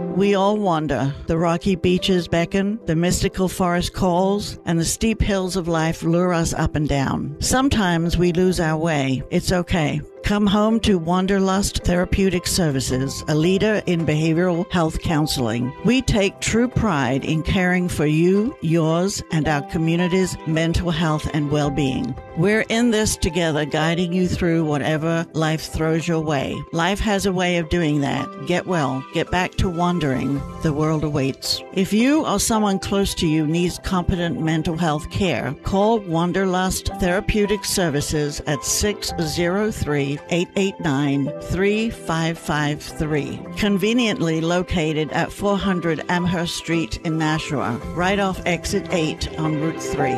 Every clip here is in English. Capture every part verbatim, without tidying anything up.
We all wander. The rocky beaches beckon, the mystical forest calls, and the steep hills of life lure us up and down. Sometimes we lose our way. It's okay. Come home to Wanderlust Therapeutic Services, a leader in behavioral health counseling. We take true pride in caring for you, yours, and our community's mental health and well-being. We're in this together, guiding you through whatever life throws your way. Life has a way of doing that. Get well. Get back to wandering. The world awaits. If you or someone close to you needs competent mental health care, call Wanderlust Therapeutic Services at six oh three, eight eight nine, three five five three. Conveniently located at four hundred Amherst Street in Nashua, right off exit eight on Route three.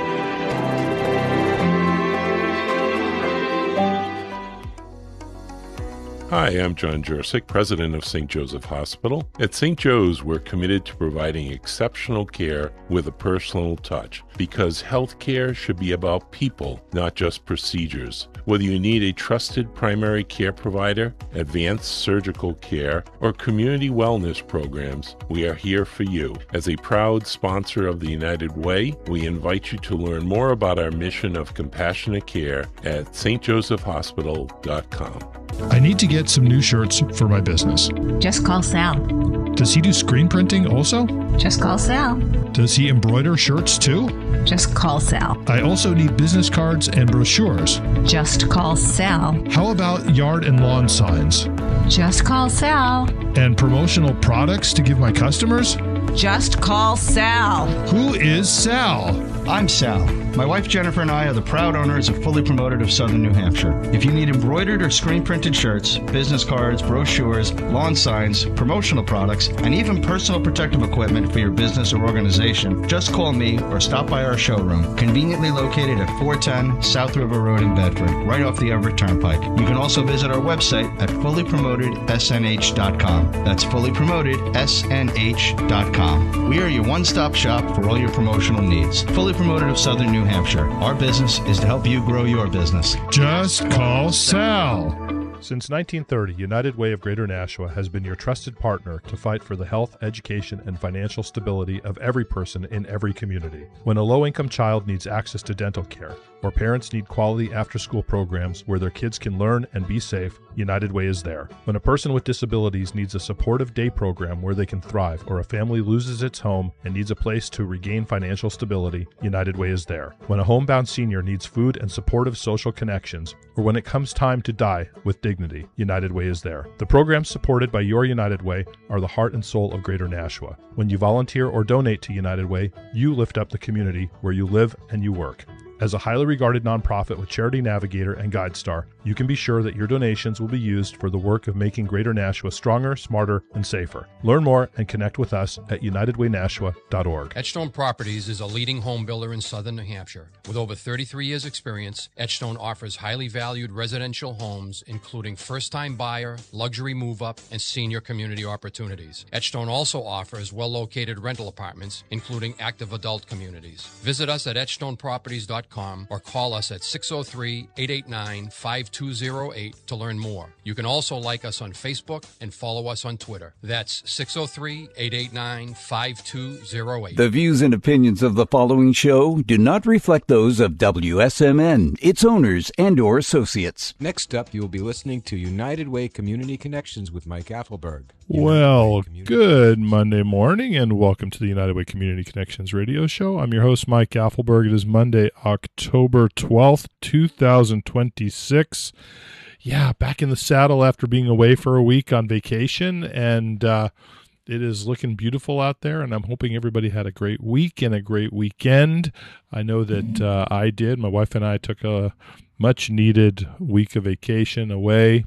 Hi, I'm John Jursic, president of Saint Joseph Hospital. At Saint Joe's, we're committed to providing exceptional care with a personal touch, because health care should be about people, not just procedures. Whether you need a trusted primary care provider, advanced surgical care, or community wellness programs, we are here for you. As a proud sponsor of the United Way, we invite you to learn more about our mission of compassionate care at s t joseph hospital dot com. I need to get some new shirts for my business. Just call Sal. Does he do screen printing also? Just call Sal. Does he embroider shirts too? Just call Sal. I also need business cards and brochures. Just call Sal. How about yard and lawn signs? Just call Sal. And promotional products to give my customers? Just call Sal. Who is Sal? I'm Sal. My wife Jennifer and I are the proud owners of Fully Promoted of Southern New Hampshire. If you need embroidered or screen printed shirts, business cards, brochures, lawn signs, promotional products, and even personal protective equipment for your business or organization, just call me or stop by our showroom, conveniently located at four ten South River Road in Bedford, right off the Everett Turnpike. You can also visit our website at fully promoted s n h dot com. That's fully promoted s n h dot com. We are your one-stop shop for all your promotional needs. Fully Promoted of Southern New Hampshire. Our business is to help you grow your business. Just call Sal. Since nineteen thirty, United Way of Greater Nashua has been your trusted partner to fight for the health, education, and financial stability of every person in every community. When a low-income child needs access to dental care, or parents need quality after-school programs where their kids can learn and be safe, United Way is there. When a person with disabilities needs a supportive day program where they can thrive, or a family loses its home and needs a place to regain financial stability, United Way is there. When a homebound senior needs food and supportive social connections, or when it comes time to die with dignity, United Way is there. The programs supported by your United Way are the heart and soul of Greater Nashua. When you volunteer or donate to United Way, you lift up the community where you live and you work. As a highly regarded nonprofit with Charity Navigator and GuideStar, you can be sure that your donations will be used for the work of making Greater Nashua stronger, smarter, and safer. Learn more and connect with us at united way nashua dot org. Edgestone Properties is a leading home builder in southern New Hampshire. With over thirty-three years' experience, Edgestone offers highly valued residential homes, including first-time buyer, luxury move-up, and senior community opportunities. Edgestone also offers well-located rental apartments, including active adult communities. Visit us at edgestone properties dot com or call us at six oh three, eight eight nine, five two oh eight to learn more. You can also like us on Facebook and follow us on Twitter. That's six oh three, eight eight nine, five two oh eight. The views and opinions of the following show do not reflect those of W S M N, its owners, and or associates. Next up, you will be listening to United Way Community Connections with Mike Affelberg. Well, good Monday morning, and welcome to the United Way Community Connections radio show. I'm your host, Mike Affelberg. It is Monday, October twelfth, two thousand twenty-six. Yeah, back in the saddle after being away for a week on vacation, and uh, it is looking beautiful out there, and I'm hoping everybody had a great week and a great weekend. I know that uh, I did. My wife and I took a much-needed week of vacation away.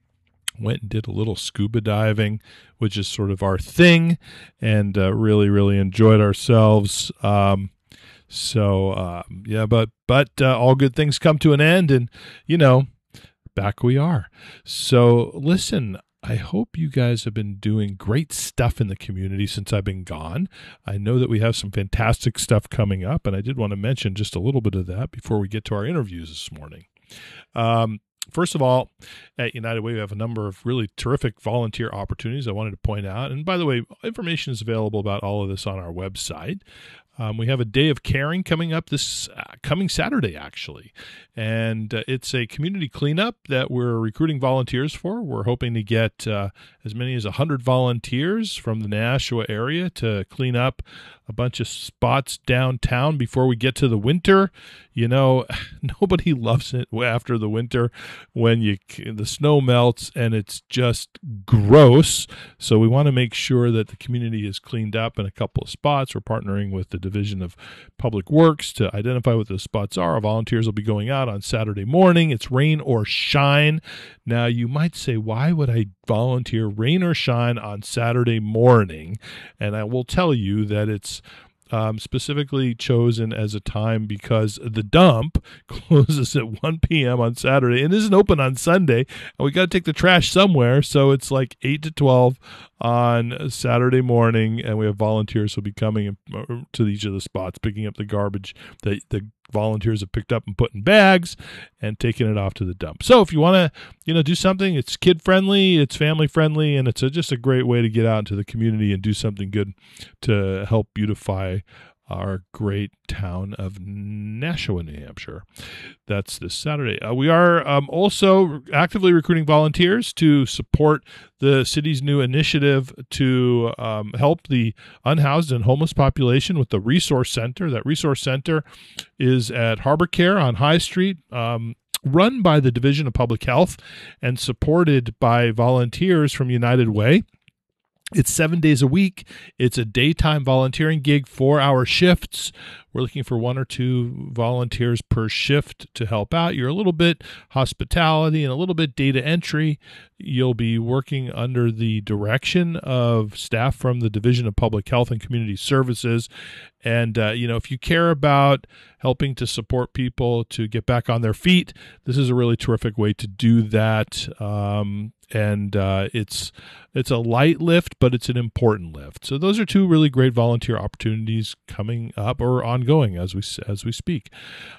Went and did a little scuba diving, which is sort of our thing, and uh, really, really enjoyed ourselves. Um, so, uh, yeah, but but uh, all good things come to an end, and, you know, back we are. So, listen, I hope you guys have been doing great stuff in the community since I've been gone. I know that we have some fantastic stuff coming up, and I did want to mention just a little bit of that before we get to our interviews this morning. Um, First of all, at United Way, we have a number of really terrific volunteer opportunities I wanted to point out. And by the way, information is available about all of this on our website. Um, we have a Day of Caring coming up this uh, coming Saturday, actually. And uh, it's a community cleanup that we're recruiting volunteers for. We're hoping to get uh, as many as one hundred volunteers from the Nashua area to clean up a bunch of spots downtown before we get to the winter. You know, nobody loves it after the winter when you the snow melts and it's just gross. So we want to make sure that the community is cleaned up in a couple of spots. We're partnering with the Division of Public Works to identify what those spots are. Our volunteers will be going out on Saturday morning. It's rain or shine. Now, you might say, why would I volunteer rain or shine on Saturday morning? And I will tell you that it's Um, specifically chosen as a time because the dump closes at one p.m. on Saturday and isn't open on Sunday, and we got to take the trash somewhere, so it's like eight to twelve on Saturday morning, and we have volunteers who will be coming to each of the spots, picking up the garbage that the volunteers have picked up and put in bags and taking it off to the dump. So if you want to, you know, do something, it's kid friendly, it's family friendly, and it's a, just a great way to get out into the community and do something good to help beautify our great town of Nashua, New Hampshire. That's this Saturday. Uh, we are um, also actively recruiting volunteers to support the city's new initiative to um, help the unhoused and homeless population with the Resource Center. That Resource Center is at Harbor Care on High Street, um, run by the Division of Public Health and supported by volunteers from United Way. It's seven days a week. It's a daytime volunteering gig, four-hour shifts. We're looking for one or two volunteers per shift to help out. You're a little bit hospitality and a little bit data entry. You'll be working under the direction of staff from the Division of Public Health and Community Services. And, uh, you know, if you care about helping to support people to get back on their feet, this is a really terrific way to do that. Um, and uh, it's it's a light lift, but it's an important lift. So those are two really great volunteer opportunities coming up or ongoing as we as we speak.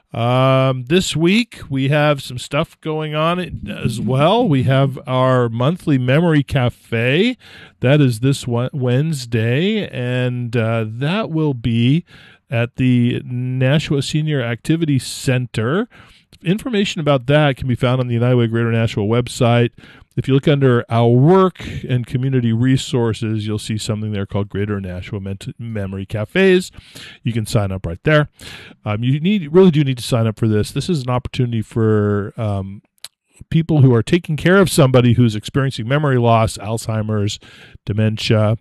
Um, this week we have some stuff going on as well. We have our monthly Memory Cafe. That is this Wednesday, and uh, that will be at the Nashua Senior Activity Center. Information about that can be found on the United Way Greater Nashua website. If you look under our work and community resources, you'll see something there called Greater Nashua Memory Cafes. You can sign up right there. Um, you need really do need to sign up for this. This is an opportunity for um, people who are taking care of somebody who's experiencing memory loss, Alzheimer's, dementia,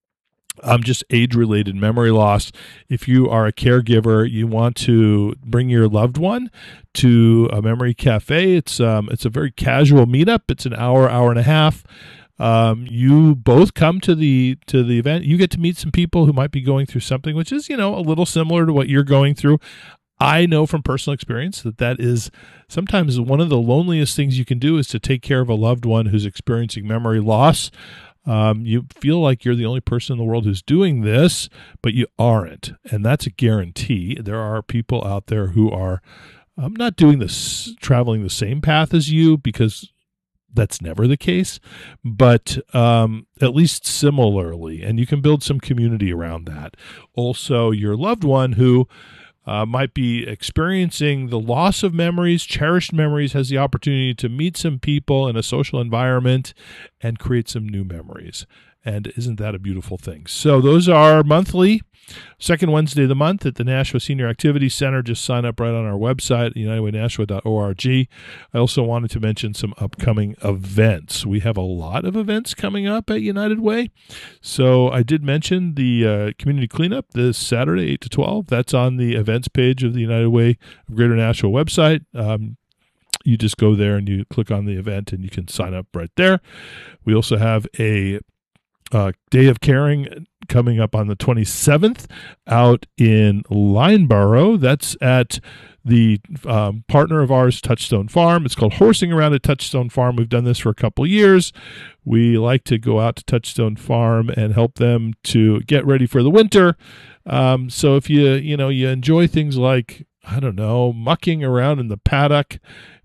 Um, just age-related memory loss. If you are a caregiver, you want to bring your loved one to a memory cafe. It's um, it's a very casual meetup. It's an hour, hour and a half. Um, you both come to the to the event. You get to meet some people who might be going through something which is, you know, a little similar to what you're going through. I know from personal experience that that is sometimes one of the loneliest things you can do is to take care of a loved one who's experiencing memory loss. Um, you feel like you're the only person in the world who's doing this, but you aren't. And that's a guarantee. There are people out there who are um, not doing this, traveling the same path as you, because that's never the case, but um, at least similarly. And you can build some community around that. Also, your loved one who Uh, might be experiencing the loss of memories, cherished memories, has the opportunity to meet some people in a social environment and create some new memories. And isn't that a beautiful thing? So those are monthly, second Wednesday of the month at the Nashua Senior Activity Center. Just sign up right on our website, united way nashua dot org. I also wanted to mention some upcoming events. We have a lot of events coming up at United Way. So I did mention the uh, community cleanup this Saturday, eight to twelve. That's on the events page of the United Way of Greater Nashua website. Um, you just go there and you click on the event and you can sign up right there. We also have a Uh, Day of Caring coming up on the twenty-seventh out in Lyndeborough. That's at the um, partner of ours, Touchstone Farm. It's called Horsing Around at Touchstone Farm. We've done this for a couple years. We like to go out to Touchstone Farm and help them to get ready for the winter. Um, so if you, you know, you enjoy things like, I don't know, mucking around in the paddock,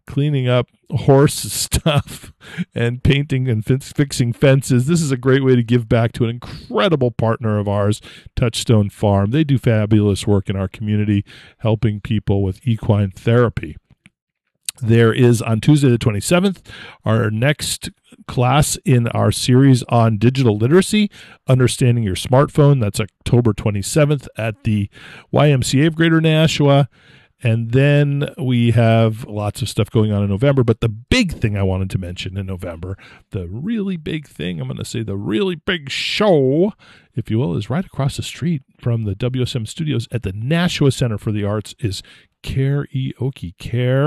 cleaning up horse stuff and painting and f- fixing fences. This is a great way to give back to an incredible partner of ours, Touchstone Farm. They do fabulous work in our community, helping people with equine therapy. There is, on Tuesday the twenty-seventh, our next class in our series on digital literacy, Understanding Your Smartphone. That's October twenty-seventh at the Y M C A of Greater Nashua. And then we have lots of stuff going on in November. But the big thing I wanted to mention in November, the really big thing, I'm going to say the really big show, if you will, is right across the street from the W S M studios at the Nashua Center for the Arts is Karaoke.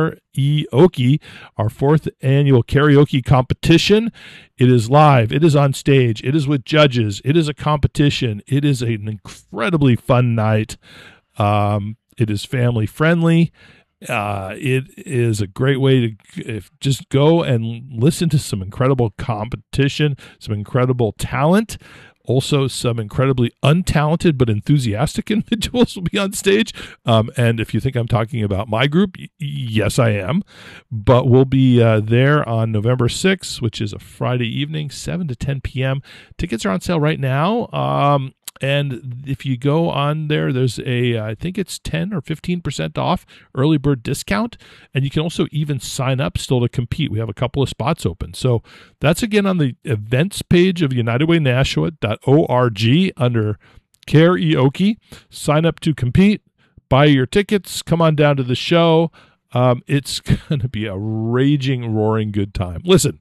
Karaoke, our fourth annual karaoke competition. It is live. It is on stage. It is with judges. It is a competition. It is an incredibly fun night. Um, it is family friendly. Uh, it is a great way to if, just go and listen to some incredible competition, some incredible talent. Also, some incredibly untalented but enthusiastic individuals will be on stage. Um, and if you think I'm talking about my group, y- yes, I am. But we'll be uh, there on November sixth, which is a Friday evening, seven to ten p.m. Tickets are on sale right now. Um, and if you go on there, there's a, I think it's ten or fifteen percent off early bird discount. And you can also even sign up still to compete. We have a couple of spots open. So that's again on the events page of united way nashua dot org under karaoke. Sign up to compete, buy your tickets, come on down to the show. Um, it's going to be a raging, roaring good time. Listen,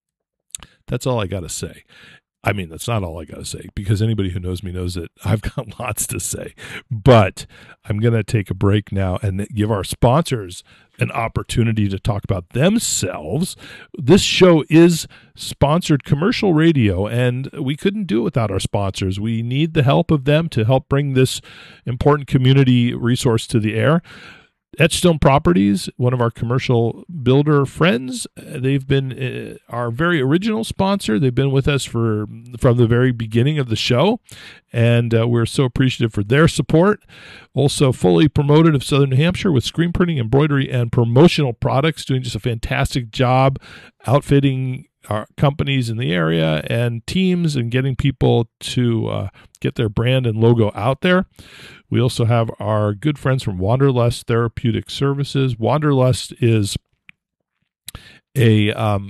that's all I got to say. I mean, that's not all I got to say, because anybody who knows me knows that I've got lots to say. But I'm going to take a break now and give our sponsors an opportunity to talk about themselves. This show is sponsored commercial radio, and we couldn't do it without our sponsors. We need the help of them to help bring this important community resource to the air. Edgestone Properties, one of our commercial builder friends, they've been uh, our very original sponsor. They've been with us for from the very beginning of the show, and uh, we're so appreciative for their support. Also, Fully Promoted of Southern New Hampshire with screen printing, embroidery, and promotional products, doing just a fantastic job outfitting our companies in the area and teams and getting people to uh, get their brand and logo out there. We also have our good friends from Wanderlust Therapeutic Services. Wanderlust is a um,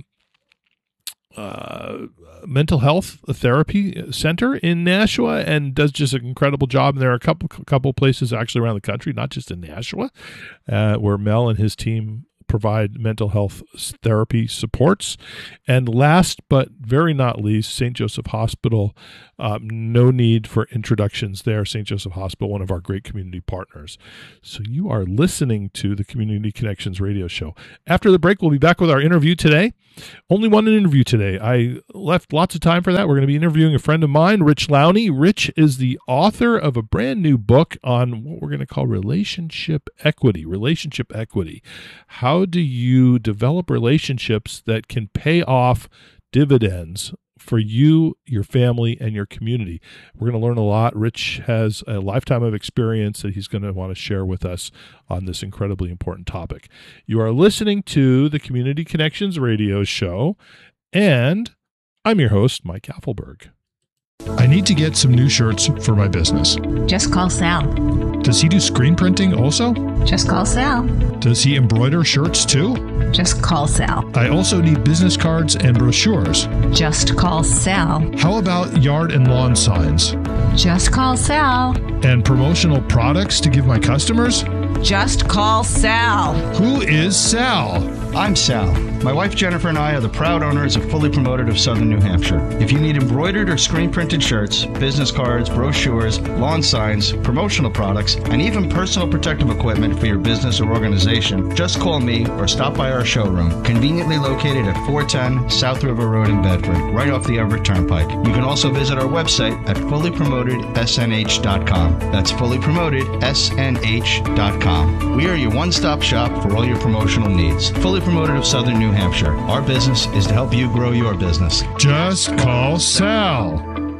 uh, mental health therapy center in Nashua and does just an incredible job. And there are a couple couple places actually around the country, not just in Nashua, uh, where Mel and his team provide mental health therapy supports. And last but very not least, Saint Joseph Hospital. Um, no need for introductions there. Saint Joseph Hospital, one of our great community partners. So you are listening to the Community Connections radio show. After the break, we'll be back with our interview today. Only one interview today. I left lots of time for that. We're going to be interviewing a friend of mine, Rich Lowney. Rich is the author of a brand new book on what we're going to call relationship equity. Relationship equity. How do you develop relationships that can pay off dividends for you, your family, and your community? We're going to learn a lot. Rich has a lifetime of experience that he's going to want to share with us on this incredibly important topic. You are listening to the Community Connections radio show, and I'm your host, Mike Affelberg. I need to get some new shirts for my business. Just call Sal. Does he do screen printing also? Just call Sal. Does he embroider shirts too? Just call Sal. I also need business cards and brochures. Just call Sal. How about yard and lawn signs? Just call Sal. And promotional products to give my customers? Just call Sal. Who is Sal? I'm Sal. My wife Jennifer and I are the proud owners of Fully Promoted of Southern New Hampshire. If you need embroidered or screen printed shirts, business cards, brochures, lawn signs, promotional products, and even personal protective equipment for your business or organization, just call me or stop by our showroom, conveniently located at four ten South River Road in Bedford, right off the Everett Turnpike. You can also visit our website at fully promoted s n h dot com. That's fully promoted s n h dot com. We are your one-stop shop for all your promotional needs. Fully Promoted of Southern New Hampshire. Our business is to help you grow your business. Just call Sal.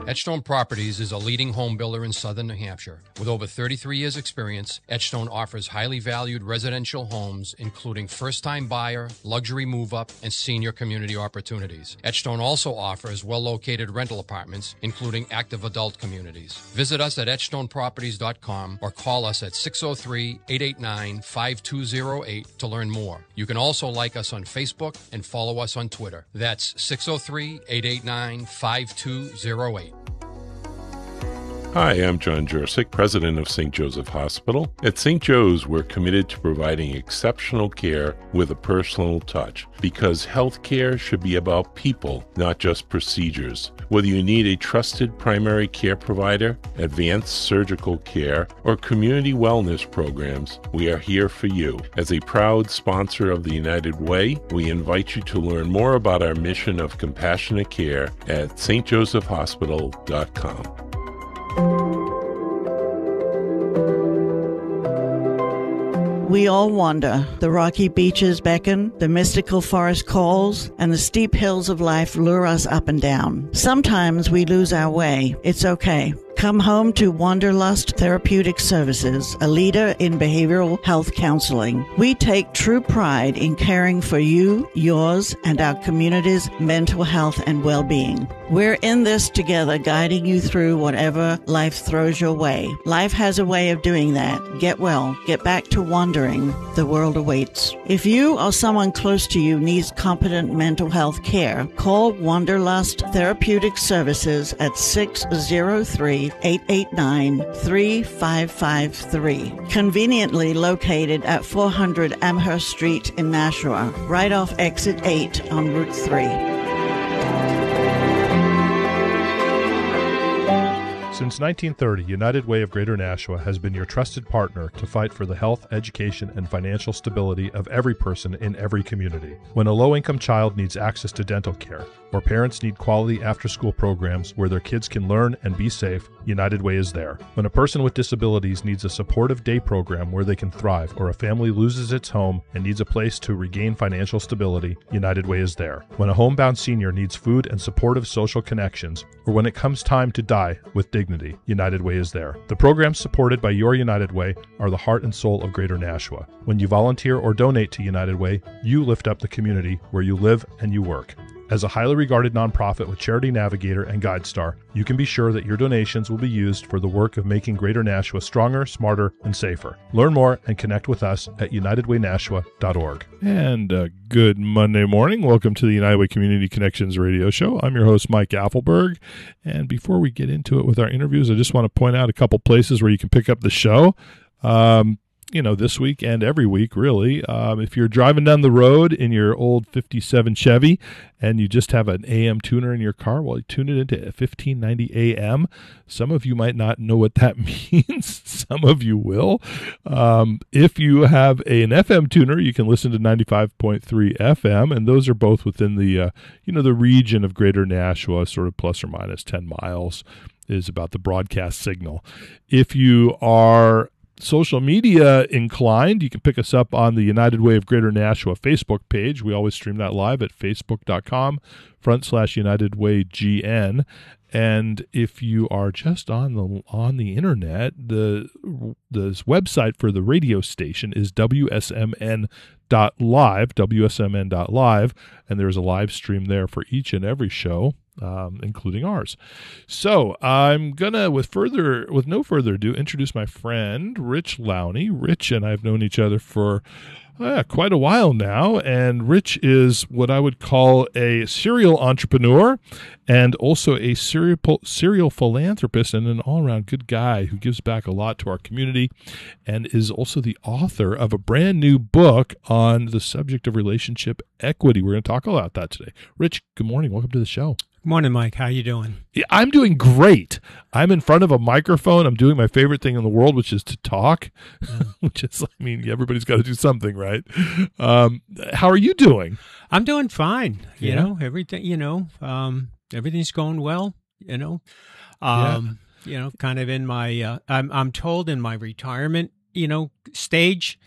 Edgestone Properties is a leading home builder in southern New Hampshire. With over thirty-three years experience, Edgestone offers highly valued residential homes, including first-time buyer, luxury move-up, and senior community opportunities. Edgestone also offers well-located rental apartments, including active adult communities. Visit us at edgestone properties dot com or call us at six oh three, eight eight nine, five two oh eight to learn more. You can also like us on Facebook and follow us on Twitter. That's six oh three, eight eight nine, five two oh eight. Hi, I'm John Jursic, president of Saint Joseph Hospital. At Saint Joe's, we're committed to providing exceptional care with a personal touch because health care should be about people, not just procedures. Whether you need a trusted primary care provider, advanced surgical care, or community wellness programs, we are here for you. As a proud sponsor of the United Way, we invite you to learn more about our mission of compassionate care at s t joseph hospital dot com. We all wander. The rocky beaches beckon, the mystical forest calls, and the steep hills of life lure us up and down. Sometimes we lose our way. It's okay. Come home to Wanderlust Therapeutic Services, a leader in behavioral health counseling. We take true pride in caring for you, yours, and our community's mental health and well-being. We're in this together, guiding you through whatever life throws your way. Life has a way of doing that. Get well. Get back to wandering. The world awaits. If you or someone close to you needs competent mental health care, call Wanderlust Therapeutic Services at six oh three, eight eight nine, three five five three. Conveniently located at four hundred Amherst Street in Nashua, right off exit eight on Route three. Since nineteen thirty, United Way of Greater Nashua has been your trusted partner to fight for the health, education, and financial stability of every person in every community. When a low-income child needs access to dental care, or parents need quality after-school programs where their kids can learn and be safe, United Way is there. When a person with disabilities needs a supportive day program where they can thrive, or a family loses its home and needs a place to regain financial stability, United Way is there. When a homebound senior needs food and supportive social connections, or when it comes time to die with dignity, United Way is there. The programs supported by your United Way are the heart and soul of Greater Nashua. When you volunteer or donate to United Way, you lift up the community where you live and you work. As a highly regarded nonprofit with Charity Navigator and GuideStar, you can be sure that your donations will be used for the work of making Greater Nashua stronger, smarter, and safer. Learn more and connect with us at united way nashua dot org. And uh, good Monday morning. Welcome to the United Way Community Connections radio show. I'm your host, Mike Affelberg. And before we get into it with our interviews, I just want to point out a couple places where you can pick up the show. Um, you know, this week and every week, really. Um, if you're driving down the road in your old fifty-seven Chevy and you just have an A M tuner in your car, well, you tune it into fifteen ninety A M. Some of you might not know what that means. Some of you will. Um, if you have a, an F M tuner, you can listen to ninety-five point three F M, and those are both within the, uh, you know, the region of Greater Nashua, sort of plus or minus ten miles is about the broadcast signal. If you are social media inclined, you can pick us up on the United Way of Greater Nashua Facebook page. We always stream that live at facebook.com front slash United Way GN. And if you are just on the on the internet, the the website for the radio station is W S M N dot live, W S M N dot live, and there's a live stream there for each and every show, um, including ours. So I'm gonna, with further with no further ado, introduce my friend Rich Lowney. Rich and I have known each other for Uh, quite a while now, and Rich is what I would call a serial entrepreneur and also a serial serial philanthropist and an all-around good guy who gives back a lot to our community, and is also the author of a brand new book on the subject of relationship equity. We're going to talk about that today. Rich, good morning. Welcome to the show. Good morning, Mike. How you doing? Yeah, I'm doing great. I'm in front of a microphone. I'm doing my favorite thing in the world, which is to talk, yeah. which is, I mean, everybody's got to do something, right? Um, how are you doing? I'm doing fine. You yeah. know, everything, you know, um, everything's going well, you know, um, yeah. you know, kind of in my, uh, I'm, I'm told in my retirement, you know, stage,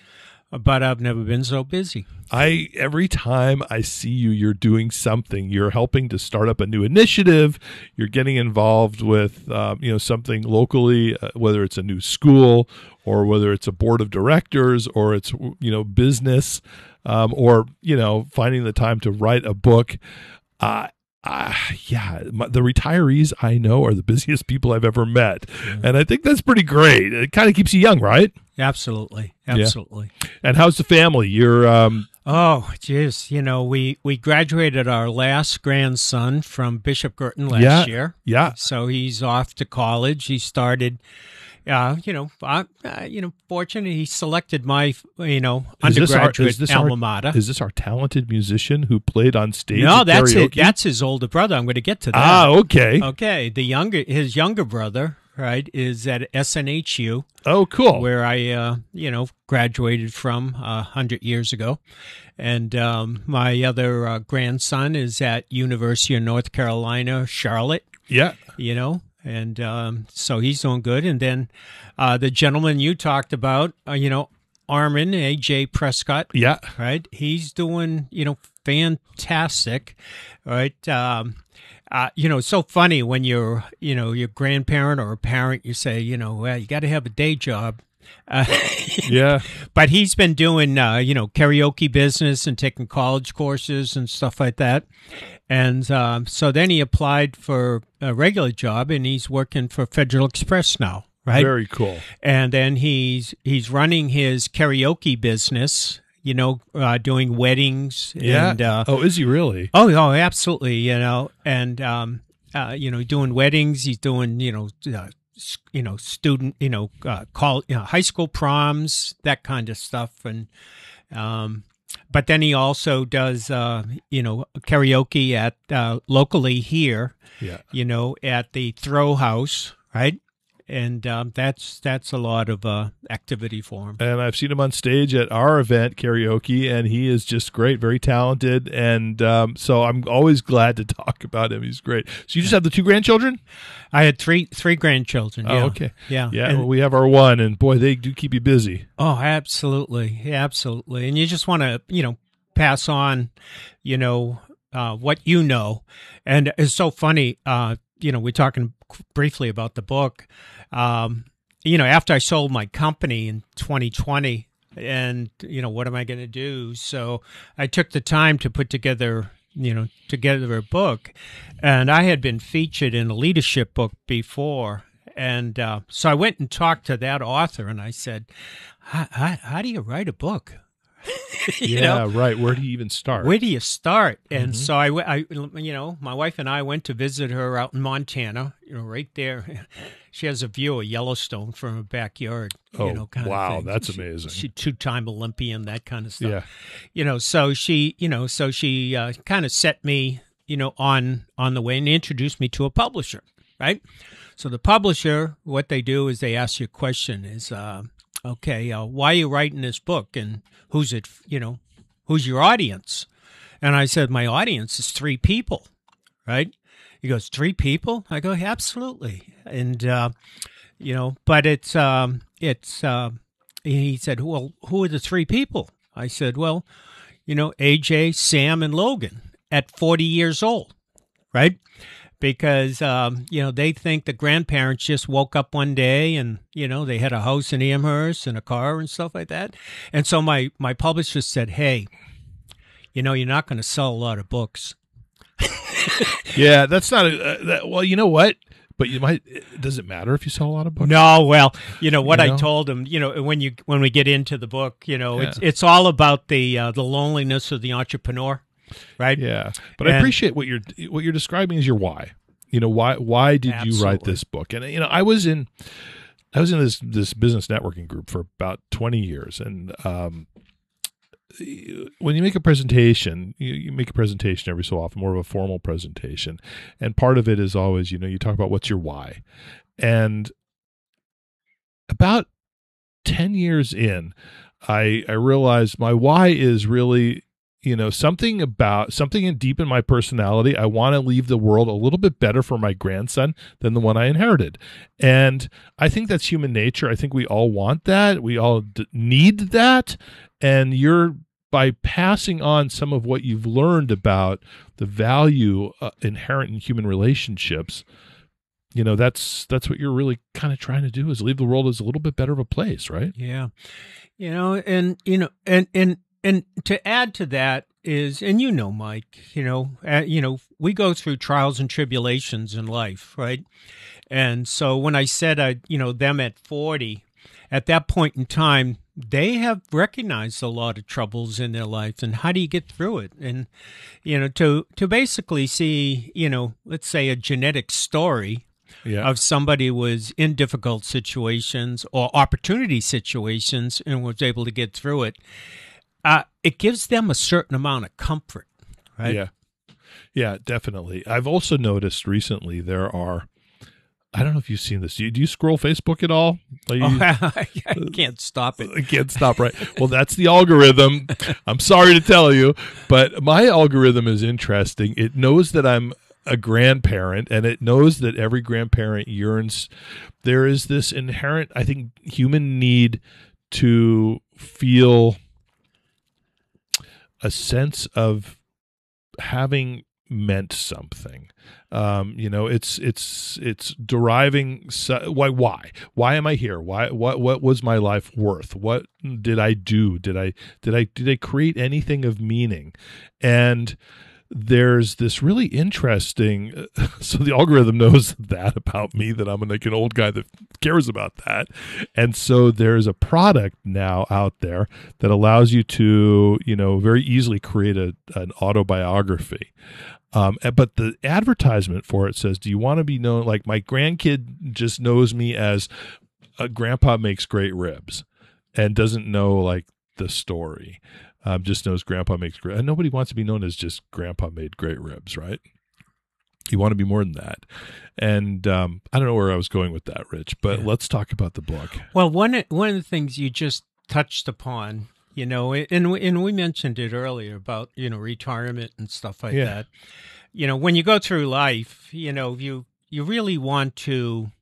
but I've never been so busy. I every time I see you, you're doing something. You're helping to start up a new initiative. You're getting involved with um, you know something locally, uh, whether it's a new school or whether it's a board of directors or it's you know business um, or you know finding the time to write a book. Uh, Uh, yeah, my, the retirees I know are the busiest people I've ever met. Yeah. And I think that's pretty great. It kind of keeps you young, right? Absolutely. Absolutely. Yeah. And how's the family? You're, um, oh, geez. You know, we, we graduated our last grandson from Bishop Girton last yeah, year. Yeah. So he's off to college. He started, uh, you know, uh, uh, you know, fortunately, he selected my, you know, is undergraduate this our, is this alma our, mater. Is this our talented musician who played on stage? No, at that's karaoke? it. That's his older brother. I'm going to get to that. Ah, okay. Okay. The younger, his younger brother, right, is at S N H U. Oh, cool. Where I, uh, you know, graduated from a uh, hundred years ago. And um, my other uh, grandson is at University of North Carolina, Charlotte. Yeah. You know, and um, so he's doing good. And then uh, the gentleman you talked about, uh, you know, Armin, A J Prescott. Yeah. Right. He's doing, you know, fantastic. Right. Um, uh, you know, it's so funny when you're, you know, your grandparent or a parent, you say, you know, well, you got to have a day job. Uh, yeah. But he's been doing, uh, you know, karaoke business and taking college courses and stuff like that. And um, so then he applied for a regular job, and he's working for Federal Express now, right? Very cool. And then he's he's running his karaoke business, you know, uh, doing weddings. Yeah. And, uh, oh, is he really? Oh, oh, absolutely. You know, and um, uh, you know, doing weddings. He's doing, you know. Uh, you know, student, you know, uh, call, you know, high school proms, that kind of stuff. And, um, but then he also does, uh, you know, karaoke at, uh, locally here, yeah. you know, at the Throw House, right? And um, that's that's a lot of uh, activity for him. And I've seen him on stage at our event, karaoke, and he is just great, very talented. And um, so I'm always glad to talk about him. He's great. So you just have the two grandchildren? I had three three grandchildren. Oh, yeah. okay. Yeah. Yeah, and, well, we have our one, and boy, they do keep you busy. Oh, absolutely. Yeah, absolutely. And you just want to, you know, pass on, you know, uh, what you know. And it's so funny, uh, you know, we're talking briefly about the book. Um, you know, after I sold my company in twenty twenty, and, you know, what am I going to do? So I took the time to put together, you know, together a book. And I had been featured in a leadership book before. And uh, so I went and talked to that author, and I said, how, how, how do you write a book? you yeah, know? right. Where do you even start? Where do you start? And mm-hmm. so I, I, you know, my wife and I went to visit her out in Montana, you know, right there. She has a view of Yellowstone from her backyard. Oh, you know, kind wow. of thing. That's she, amazing. She two-time Olympian, that kind of stuff. Yeah. You know, so she, you know, so she uh, kind of set me, you know, on, on the way and introduced me to a publisher, right? So the publisher, what they do is they ask you a question is, uh, okay, uh, why are you writing this book, and who's it, you know, who's your audience? And I said, my audience is three people, right? He goes, three people? I go, absolutely. And, uh, you know, but it's, um, it's, uh, he said, well, who are the three people? I said, well, you know, A J, Sam, and Logan at forty years old, right? Because, um, you know, they think the grandparents just woke up one day and, you know, they had a house in Amherst and a car and stuff like that. And so my, my publisher said, hey, you know, you're not going to sell a lot of books. yeah, that's not a, uh, that, well, you know what? But you might, does it matter if you sell a lot of books? No, well, you know, what you know? I told him, you know, when you, when we get into the book, you know, yeah. it's, it's all about the, uh, the loneliness of the entrepreneur. Right. Yeah. But and, I appreciate what you're what you're describing is your why. You know, why why did absolutely. you write this book? And you know, I was in I was in this this business networking group for about twenty years, and um when you make a presentation, you, you make a presentation every so often, more of a formal presentation. And part of it is always, you know, you talk about what's your why. And about ten years in, I I realized my why is really, you know, something about something in deep in my personality. I want to leave the world a little bit better for my grandson than the one I inherited. And I think that's human nature. I think we all want that. We all d- need that. And you're, by passing on some of what you've learned about the value uh, inherent in human relationships, you know, that's that's what you're really kind of trying to do, is leave the world as a little bit better of a place, right? Yeah. You know, and, you know, and, and, and to add to that is, and you know, Mike, you know, uh, you know, we go through trials and tribulations in life, right? And so when I said, I, you know, them at forty, at that point in time, they have recognized a lot of troubles in their life, and how do you get through it? And, you know, to, to basically see, you know, let's say a genetic story yeah. of somebody who was in difficult situations or opportunity situations and was able to get through it, uh, it gives them a certain amount of comfort, right? Yeah. Yeah, definitely. I've also noticed recently there are, I don't know if you've seen this. Do you, do you scroll Facebook at all? You, oh, I can't stop it. I can't stop, right? Well, that's the algorithm. I'm sorry to tell you, but my algorithm is interesting. It knows that I'm a grandparent, and it knows that every grandparent yearns. There is this inherent, I think, human need to feel a sense of having meant something. Um, you know, it's it's it's deriving. Why why why am I here? Why what what was my life worth? What did I do? Did I did I did I create anything of meaning? And there's this really interesting. So the algorithm knows that about me, that I'm like an old guy that cares about that. And so there's a product now out there that allows you to, you know, very easily create a an autobiography. Um, but the advertisement for it says, do you want to be known? Like, my grandkid just knows me as a grandpa makes great ribs and doesn't know like the story. Um, just knows grandpa makes great. And nobody wants to be known as just grandpa made great ribs, right? You want to be more than that. And um, I don't know where I was going with that, Rich, but yeah. Let's talk about the book. Well, one, one of the things you just touched upon, you know, and we, and we mentioned it earlier about, you know, retirement and stuff like yeah. that. You know, when you go through life, you know, you you really want to,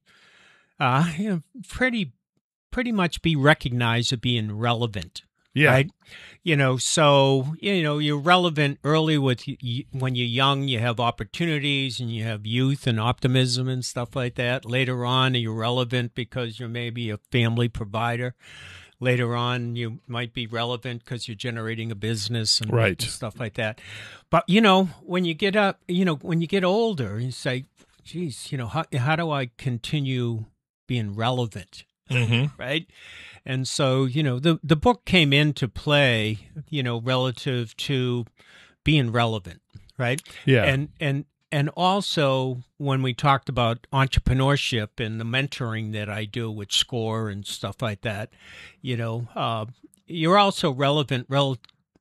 uh, you know, pretty pretty much be recognized as being relevant. Yeah. Right? You know, so, you know, you're relevant early with when you're young, you have opportunities and you have youth and optimism and stuff like that. Later on, you're relevant because you're maybe a family provider. Later on, you might be relevant because you're generating a business and, right. and stuff like that. But, you know, when you get up, you know, when you get older, you say, geez, you know, how, how do I continue being relevant? Mm-hmm. Right? And so, you know, the, the book came into play, you know, relative to being relevant, right? Yeah. And, and, And also, when we talked about entrepreneurship and the mentoring that I do with SCORE and stuff like that, you know, uh, you're also relevant, rel-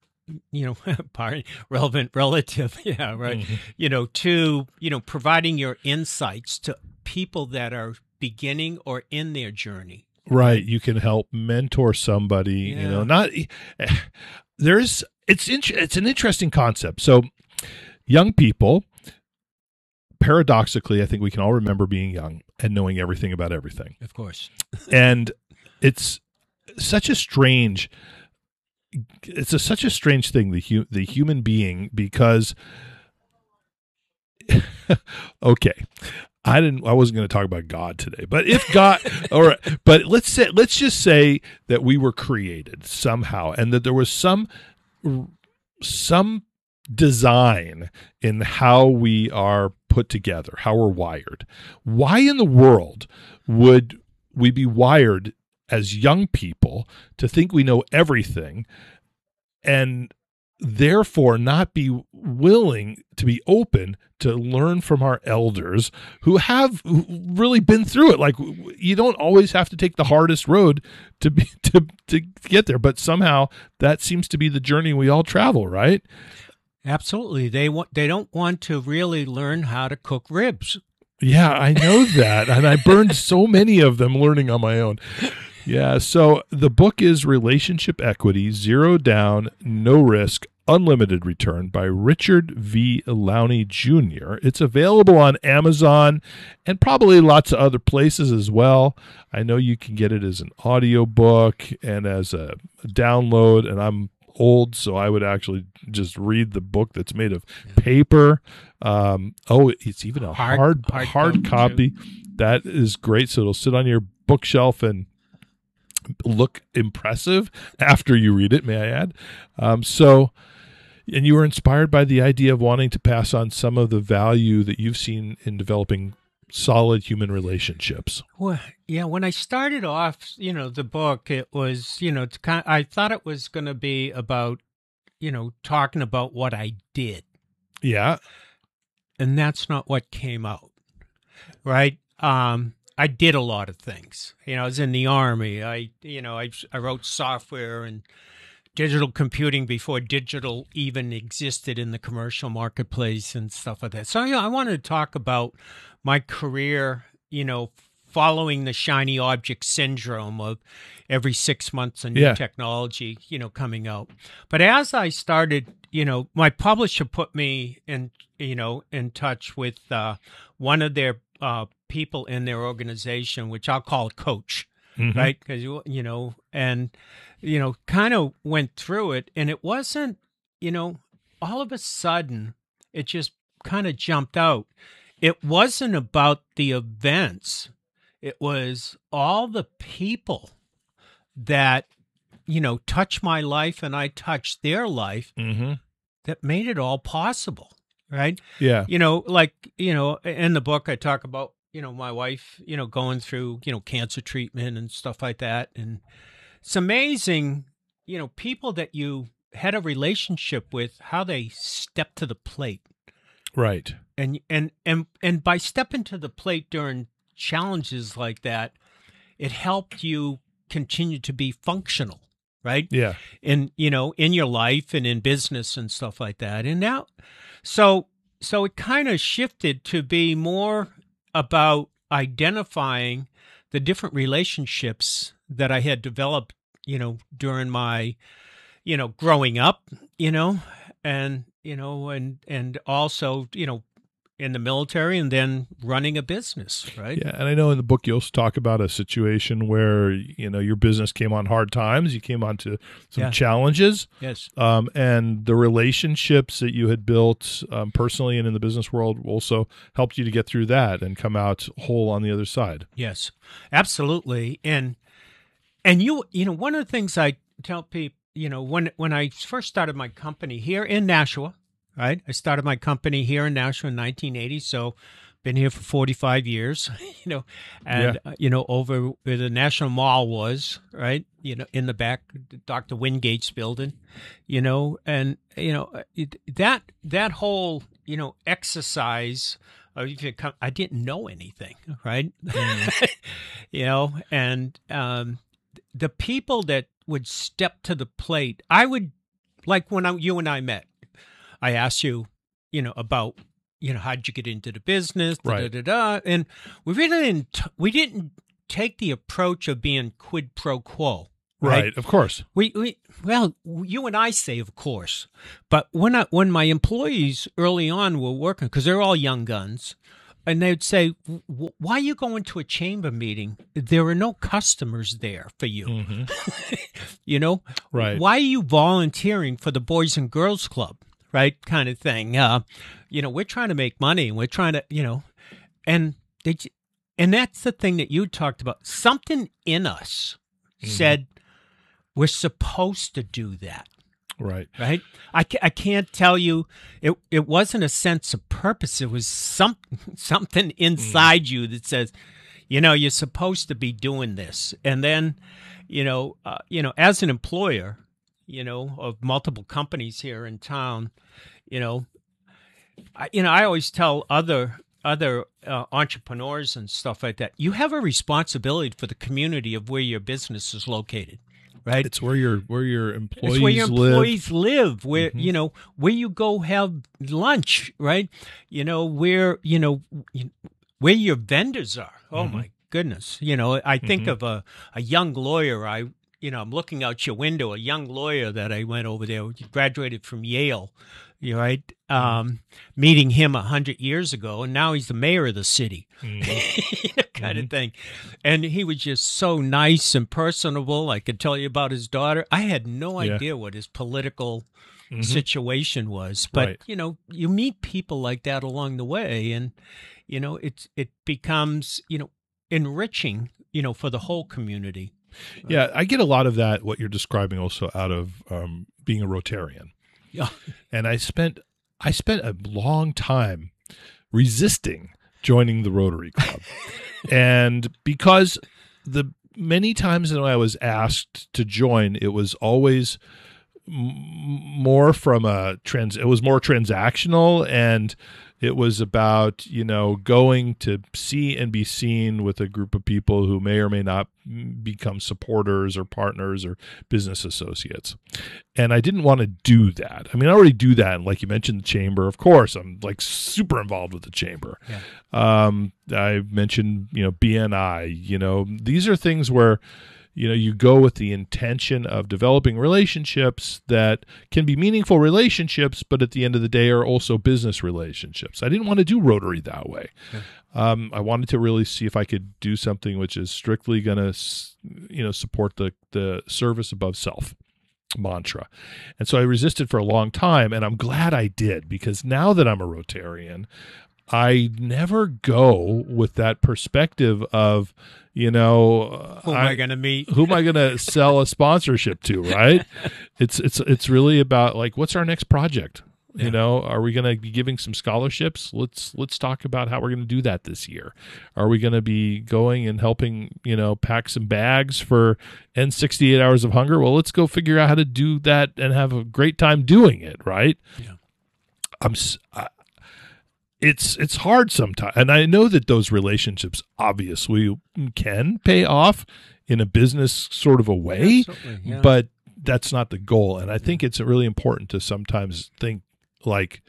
you know, pardon, relevant relative, yeah, right, mm-hmm. you know, to, you know, providing your insights to people that are beginning or in their journey. Right. You can help mentor somebody, yeah. you know, not, there's, it's, int- it's an interesting concept. So young people, paradoxically, I think we can all remember being young and knowing everything about everything. Of course. And it's such a strange, it's a, such a strange thing, the, hu- the human being, because, okay, I didn't, I wasn't going to talk about God today, but if God, all right, but let's say, let's just say that we were created somehow and that there was some, some design in how we are put together, how we're wired. Why in the world would we be wired as young people to think we know everything and therefore not be willing to be open to learn from our elders who have really been through it? Like, you don't always have to take the hardest road to be to to get there, but somehow that seems to be the journey we all travel, right? Absolutely. They want, they don't want to really learn how to cook ribs. Yeah, I know that. And I burned so many of them learning on my own. Yeah. So the book is Relationship Equity, Zero Down, No Risk, Unlimited Return by Richard V. Lowney Junior It's available on Amazon and probably lots of other places as well. I know you can get it as an audiobook and as a download, and I'm old, so I would actually just read the book that's made of paper. Um, oh, it's even a hard hard, hard, hard copy. That is great. So it'll sit on your bookshelf and look impressive after you read it, may I add. Um, so, and you were inspired by the idea of wanting to pass on some of the value that you've seen in developing solid human relationships. Well, yeah, when I started off, you know, the book, it was, you know, it's kind of, I thought it was going to be about, you know, talking about what I did. Yeah. And that's not what came out, right? Um, I did a lot of things. You know, I was in the Army. I, you know, I, I wrote software and digital computing before digital even existed in the commercial marketplace and stuff like that. So, yeah, I wanted to talk about my career, you know, following the shiny object syndrome of every six months a new Yeah. technology, you know, coming out. But as I started, you know, my publisher put me in, you know, in touch with uh, one of their uh, people in their organization, which I'll call a coach, Mhm. right? Because, you know, and, you know, kind of went through it. And it wasn't, you know, all of a sudden, it just kind of jumped out. It wasn't about the events. It was all the people that, you know, touched my life and I touched their life Mm-hmm. that made it all possible, right? Yeah. You know, like, you know, in the book I talk about, you know, my wife, you know, going through, you know, cancer treatment and stuff like that. And it's amazing, you know, people that you had a relationship with, how they stepped to the plate. Right. And and and and by stepping to the plate during challenges like that, it helped you continue to be functional, right? Yeah. In, you know, in your life and in business and stuff like that. And now, so so it kind of shifted to be more about identifying the different relationships that I had developed, you know, during my, you know, growing up, you know, and, you know, and, and also, you know, in the military and then running a business, right? Yeah, and I know in the book you also talk about a situation where, you know, your business came on hard times, you came onto some Yeah. challenges. Yes. Um, and the relationships that you had built um, personally and in the business world also helped you to get through that and come out whole on the other side. Yes, absolutely. And and you you know, one of the things I tell people, you know, when when I first started my company here in Nashua, right? I started my company here in Nashua in nineteen eighty, so been here for forty-five years, you know, and, Yeah. uh, you know, over where the National Mall was, right? You know, in the back, Doctor Wingate's building, you know, and, you know, it, that, that whole, you know, exercise, of if you come, I didn't know anything, right? You know, and um, the people that would step to the plate, I would, like when I, you and I met, I asked you, you know, about, you know, how'd you get into the business, da, Right. da, da, da, and we really didn't, t- we didn't take the approach of being quid pro quo. Right, Right, of course. We, we, well, you and I say, of course, but when I, when my employees early on were working, because they're all young guns, and they'd say, "W- "Why are you going to a chamber meeting? There are no customers there for you." Mm-hmm. You know, Right. Why are you volunteering for the Boys and Girls Club? Right, kind of thing. Uh, you know, we're trying to make money, and we're trying to, you know, and they, and that's the thing that you talked about. Something in us Mm-hmm. said we're supposed to do that. Right. Right. I, ca- I can't tell you. It it wasn't a sense of purpose. It was some something inside Mm. you that says, you know, you're supposed to be doing this. And then, you know, uh, you know, as an employer, you know, of multiple companies here in town, you know, I, you know, I always tell other other uh, entrepreneurs and stuff like that, you have a responsibility for the community of where your business is located. Right. It's where your where your employees It's where your live. employees live, where, Mhm. you know, where you go have lunch, right? You know, where, you know, you- where your vendors are. Oh, Mhm. my goodness. You know, I think Mhm. of a, a young lawyer I, you know, I'm looking out your window, a young lawyer that I went over there, graduated from Yale, you know, right? Um, meeting him a hundred years ago, and now he's the mayor of the city, mm-hmm. you know, kind mm-hmm. of thing. And he was just so nice and personable. I could tell you about his daughter. I had no yeah. idea what his political mm-hmm. situation was, but right. you know, you meet people like that along the way, and you know, it's it becomes you know enriching, you know, for the whole community. Yeah, I get a lot of that, what you're describing, also out of um, being a Rotarian. Yeah. And I spent I spent a long time resisting joining the Rotary Club. And because the many times that I was asked to join, it was always m- more from a trans it was more transactional, and it was about, you know, going to see and be seen with a group of people who may or may not become supporters or partners or business associates. And I didn't want to do that. I mean, I already do that. And like you mentioned, the chamber, of course, I'm like super involved with the chamber. Yeah. Um, I mentioned, you know, B N I, you know, these are things where, you know, you go with the intention of developing relationships that can be meaningful relationships, but at the end of the day are also business relationships. I didn't want to do Rotary that way. Yeah. Um, I wanted to really see if I could do something which is strictly going to, you know, support the, the service above self mantra. And so I resisted for a long time, and I'm glad I did, because now that I'm a Rotarian, I never go with that perspective of, you know, who am I, I going to meet? Who am I going to sell a sponsorship to, right? It's it's it's really about, like, what's our next project? Yeah. You know, are we going to be giving some scholarships? Let's let's talk about how we're going to do that this year. Are we going to be going and helping, you know, pack some bags for End sixty-eight Hours of Hunger? Well, let's go figure out how to do that and have a great time doing it, right? Yeah. I'm I, It's it's hard sometimes, and I know that those relationships obviously can pay off in a business sort of a way, yeah. but that's not the goal. And I think it's really important to sometimes think, like,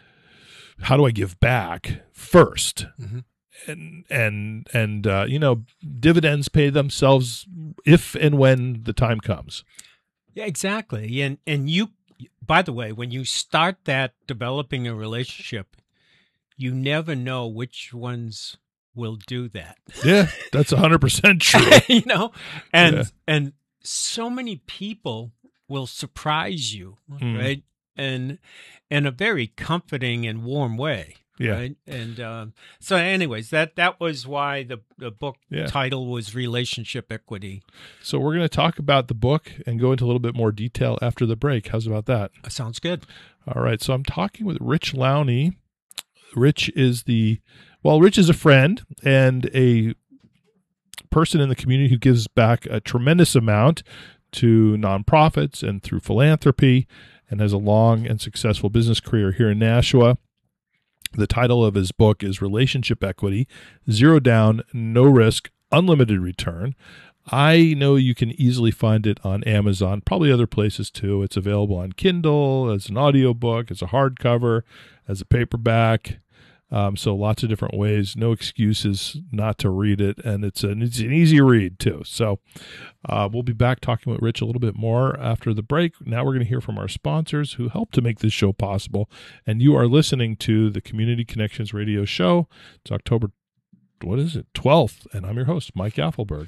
how do I give back first? Mm-hmm. And and and uh, you know, dividends pay themselves if and when the time comes. Yeah, exactly. And and you, by the way, when you start that developing a relationship, you never know which ones will do that. Yeah, that's one hundred percent true. You know, and yeah. and so many people will surprise you, mm. right? And in a very comforting and warm way. Yeah. Right? And um, so anyways, that, that was why the, the book yeah. title was Relationship Equity. So we're going to talk about the book and go into a little bit more detail after the break. How's about that? That sounds good. All right. So I'm talking with Rich Lowney. Rich is the, well, Rich is a friend and a person in the community who gives back a tremendous amount to nonprofits and through philanthropy, and has a long and successful business career here in Nashua. The title of his book is Relationship Equity, Zero Down, No Risk, Unlimited Return. I know you can easily find it on Amazon, probably other places too. It's available on Kindle, as an audiobook, as a hardcover, as a paperback. Um, so lots of different ways, no excuses not to read it, and it's an, it's an easy read too. So uh, we'll be back talking with Rich a little bit more after the break. Now we're going to hear from our sponsors who help to make this show possible, and you are listening to the Community Connections Radio Show. It's October, what is it, twelfth, and I'm your host, Mike Affelberg.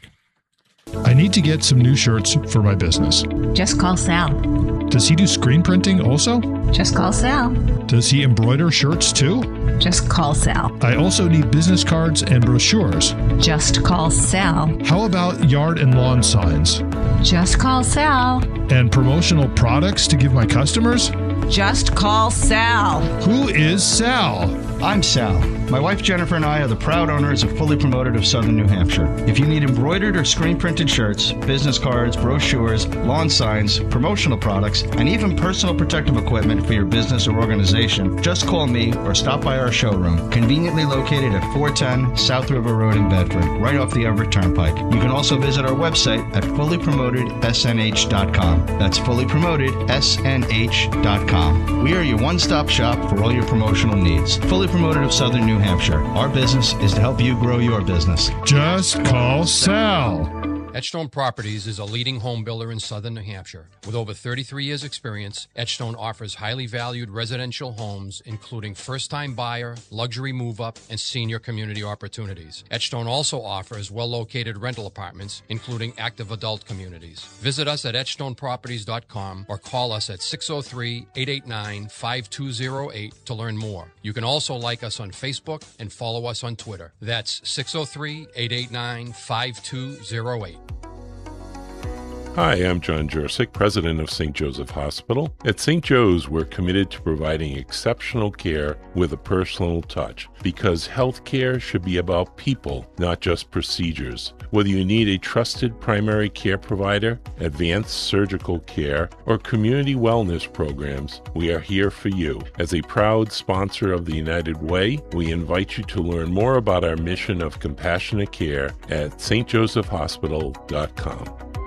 I need to get some new shirts for my business. Just call Sal. Does he do screen printing also? Just call Sal. Does he embroider shirts too? Just call Sal. I also need business cards and brochures. Just call Sal. How about yard and lawn signs? Just call Sal. And promotional products to give my customers? Just call Sal. Who is Sal? I'm Sal. My wife Jennifer and I are the proud owners of Fully Promoted of Southern New Hampshire. If you need embroidered or screen printed shirts, business cards, brochures, lawn signs, promotional products, and even personal protective equipment for your business or organization, just call me or stop by our showroom, conveniently located at four ten South River Road in Bedford, right off the Everett Turnpike. You can also visit our website at fully promoted s n h dot com. That's fully promoted s n h dot com. We are your one-stop shop for all your promotional needs. Fully Promoted of Southern New Hampshire. Our business is to help you grow your business. Just call Sal. Edgestone Properties is a leading home builder in southern New Hampshire. With over thirty-three years experience, Edgestone offers highly valued residential homes, including first-time buyer, luxury move-up, and senior community opportunities. Edgestone also offers well-located rental apartments, including active adult communities. Visit us at edgestone properties dot com or call us at six oh three, eight eight nine, five two oh eight to learn more. You can also like us on Facebook and follow us on Twitter. That's six oh three, eight eight nine, five two oh eight. Hi, I'm John Jursic, president of Saint Joseph Hospital. At Saint Joe's, we're committed to providing exceptional care with a personal touch because healthcare should be about people, not just procedures. Whether you need a trusted primary care provider, advanced surgical care, or community wellness programs, we are here for you. As a proud sponsor of the United Way, we invite you to learn more about our mission of compassionate care at s t joseph hospital dot com.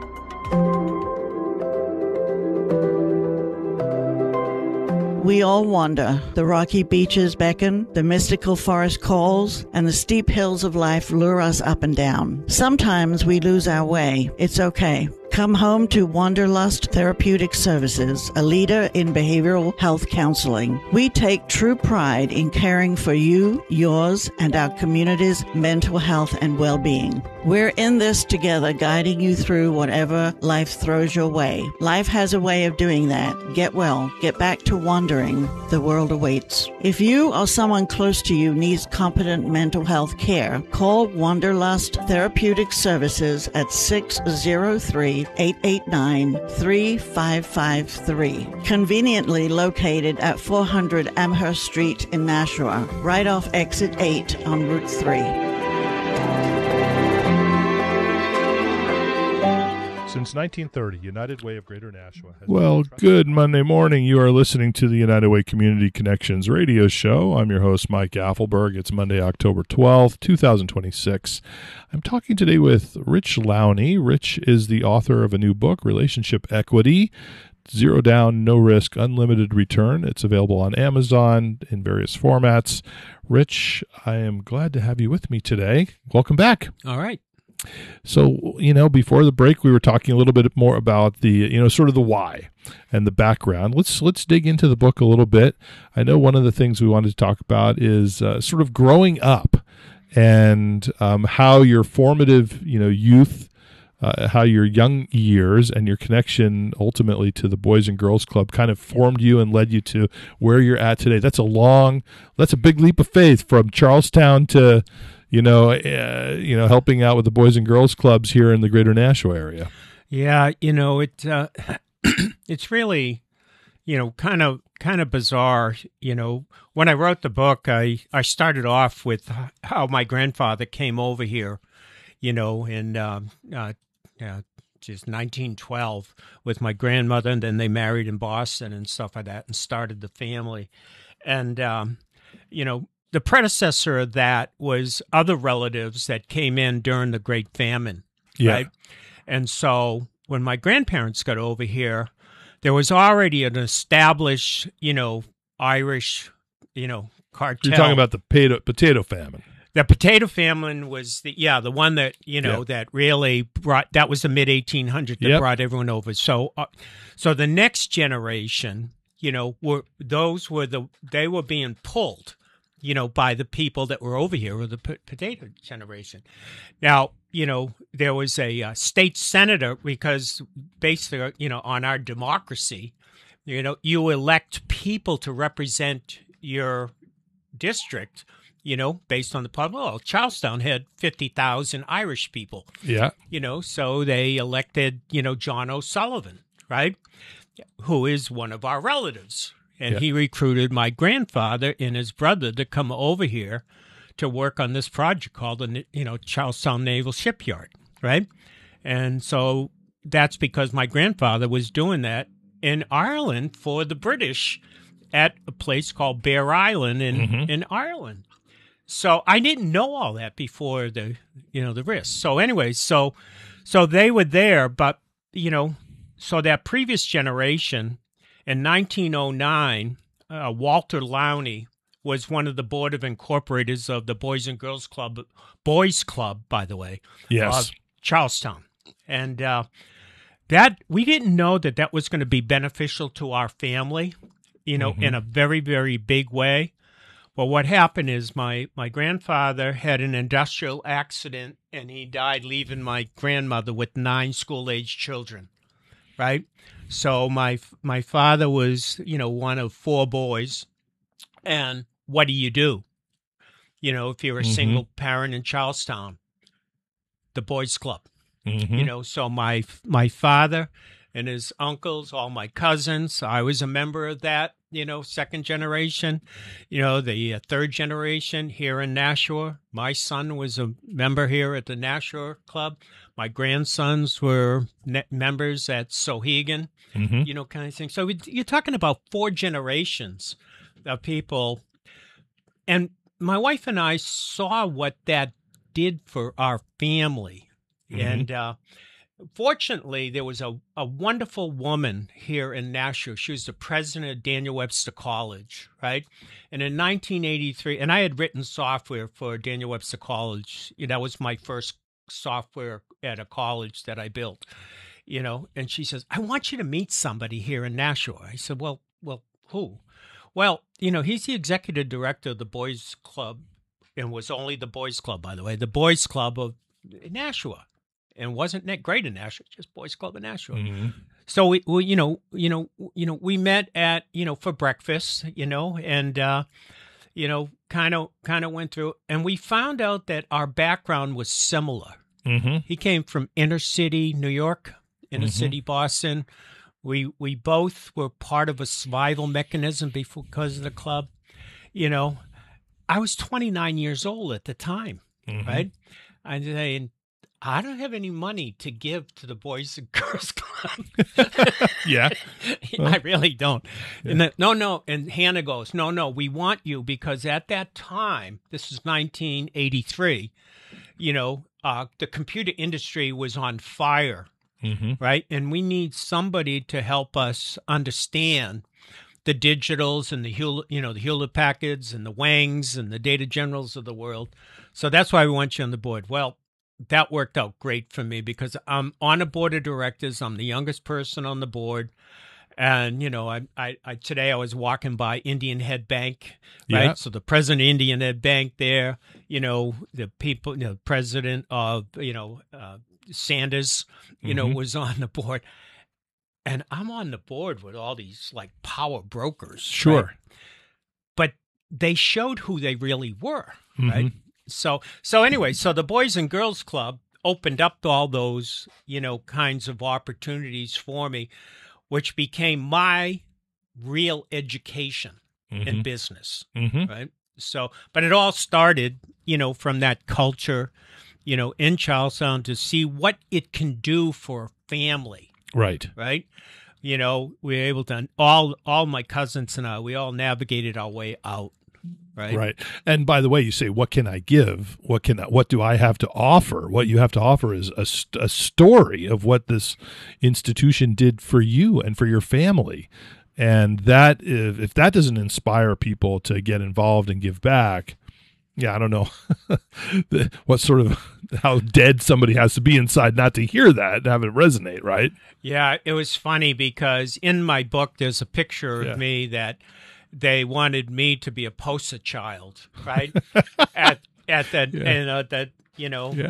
We all wander. The rocky beaches beckon, the mystical forest calls, and the steep hills of life lure us up and down. Sometimes we lose our way. It's okay. Come home to Wanderlust Therapeutic Services, a leader in behavioral health counseling. We take true pride in caring for you, yours, and our community's mental health and well-being. We're in this together, guiding you through whatever life throws your way. Life has a way of doing that. Get well. Get back to wandering. The world awaits. If you or someone close to you needs competent mental health care, call Wanderlust Therapeutic Services at six oh three, eight eight nine, three five five three. Conveniently located at four hundred Amherst Street in Nashua, right off exit eight on Route three. Since nineteen thirty, United Way of Greater Nashua has Well, good Monday morning. You are listening to the United Way Community Connections radio show. I'm your host, Mike Affelberg. It's Monday, October twelfth, twenty twenty-six. I'm talking today with Rich Lowney. Rich is the author of a new book, Relationship Equity, Zero Down, No Risk, Unlimited Return. It's available on Amazon in various formats. Rich, I am glad to have you with me today. Welcome back. All right. So, you know, before the break, we were talking a little bit more about the, you know, sort of the why and the background. Let's let's dig into the book a little bit. I know one of the things we wanted to talk about is uh, sort of growing up and um, how your formative, you know, youth, uh, how your young years and your connection ultimately to the Boys and Girls Club kind of formed you and led you to where you're at today. That's a long, that's a big leap of faith from Charlestown to, you know, uh, you know, helping out with the Boys and Girls Clubs here in the Greater Nashua area. Yeah, you know, it uh, it's really, you know, kind of kind of bizarre. You know, when I wrote the book, I, I started off with how my grandfather came over here, you know, in uh, uh, uh, just nineteen twelve with my grandmother, and then they married in Boston and stuff like that and started the family. And, um, you know, the predecessor of that was other relatives that came in during the Great Famine, yeah. right? And so when my grandparents got over here, there was already an established, you know, Irish, you know, cartel. You're talking about the potato, potato famine. The potato famine was the yeah the one that you know yeah. that really brought that was the mid eighteen hundreds that yep. brought everyone over. So, uh, so the next generation, you know, were those were the they were being pulled, you know, by the people that were over here, or the p- potato generation. Now, you know, there was a uh, state senator because based, uh, you know, on our democracy, you know, you elect people to represent your district, you know, based on the public. Well, Charlestown had fifty thousand Irish people. Yeah. You know, so they elected, you know, John O'Sullivan, right, who is one of our relatives. And yeah. he recruited my grandfather and his brother to come over here to work on this project called the, you know, Charlestown Naval Shipyard, right? And so that's because my grandfather was doing that in Ireland for the British at a place called Bear Island in, mm-hmm. in Ireland. So I didn't know all that before the, you know, the risk. So anyway, so so they were there, but, you know, so that previous generation, in nineteen oh nine, uh, Walter Lowney was one of the board of incorporators of the Boys and Girls Club, Boys Club, by the way, yes. of Charlestown. And uh, that we didn't know that that was going to be beneficial to our family, you know, Mm-hmm. in a very, very big way. Well, what happened is my, my grandfather had an industrial accident, and he died leaving my grandmother with nine school-age children, right? So my my father was, you know, one of four boys, and what do you do? You know, if you're a Mm-hmm. single parent in Charlestown, the boys' club. Mm-hmm. You know, so my my father and his uncles, all my cousins, I was a member of that, you know, second generation, you know, the uh, third generation here in Nashua. My son was a member here at the Nashua Club. My grandsons were ne- members at Sohegan, Mm-hmm. you know, kind of thing. So we, you're talking about four generations of people. And my wife and I saw what that did for our family. Mhm. And uh, fortunately, there was a, a wonderful woman here in Nashua. She was the president of Daniel Webster College, right? And in nineteen eighty-three, and I had written software for Daniel Webster College. That was my first software at a college that I built, you know. And she says, I want you to meet somebody here in Nashua. I said, well, well, who? Well, you know, he's the executive director of the Boys Club, and was only the Boys Club, by the way, the Boys Club of Nashua. And wasn't that great in Nashua? Just Boys Club in Nashua. Mm-hmm. So we, we, you know, you know, you know, we met at, you know, for breakfast, you know, and uh, you know, kind of, kind of went through, and we found out that our background was similar. Mm-hmm. He came from inner city New York, inner Mhm. city Boston. We we both were part of a survival mechanism before, because of the club. You know, I was twenty-nine years old at the time, Mhm. right? I'm saying, I don't have any money to give to the Boys and Girls Club. Yeah. I really don't. And the, no, no. And Hannah goes, no, no, we want you because at that time, this is nineteen eighty-three, you know, uh, the computer industry was on fire, Mm-hmm. right? And we need somebody to help us understand the digitals and the Hewlett, you know, the Hewlett Packards and the Wangs and the Data Generals of the world. So that's why we want you on the board. Well, that worked out great for me because I'm on a board of directors. I'm the youngest person on the board. And, you know, I, I, I today I was walking by Indian Head Bank, right? Yeah. So the president of Indian Head Bank there, you know, the people, you know, president of, you know, uh, Sanders, you know, Mhm. was on the board. And I'm on the board with all these like power brokers. Sure. right? But they showed who they really were, Mhm. right? So, so anyway, so the Boys and Girls Club opened up all those, you know, kinds of opportunities for me, which became my real education in Mhm. business, Mhm. right? So, but it all started, you know, from that culture, you know, in Charlestown to see what it can do for a family, Right. right? You know, we were able to, all, all my cousins and I, we all navigated our way out, right? Right. And by the way, you say, what can I give? What can, what do I have to offer? What you have to offer is a, st- a story of what this institution did for you and for your family. And that, if, if that doesn't inspire people to get involved and give back, yeah, I don't know the- what sort of, how dead somebody has to be inside not to hear that and have it resonate, right? Yeah, it was funny because in my book, there's a picture Yeah. of me that they wanted me to be a poster child, right? at at that, Yeah. you know, that, you know, Yeah.